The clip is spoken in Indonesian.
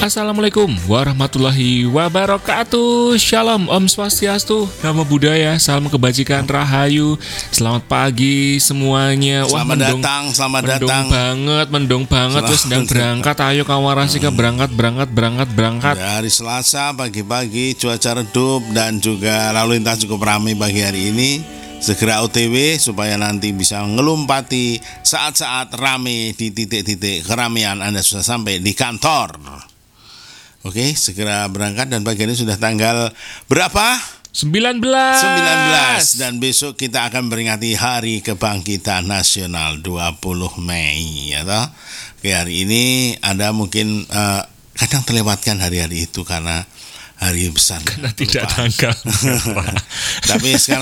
Assalamualaikum warahmatullahi wabarakatuh. Shalom, Om Swastiastu, Namo Buddhaya, salam kebajikan, rahayu. Selamat pagi semuanya. Selamat datang. Mendung banget. Terus sedang berangkat. Ayo kawarasika berangkat. Ya, hari Selasa pagi-pagi cuaca redup dan juga lalu lintas cukup ramai pagi hari ini. Segera OTW supaya nanti bisa ngelumpati saat-saat ramai di titik-titik keramaian Anda sudah sampai di kantor. Oke, segera berangkat dan pagi ini sudah tanggal berapa? 19 dan besok kita akan memperingati Hari Kebangkitan Nasional 20 Mei ya toh. Oke, hari ini Anda mungkin kadang terlewatkan hari-hari itu karena hari besar karena tidak tanggal. Tapi sekarang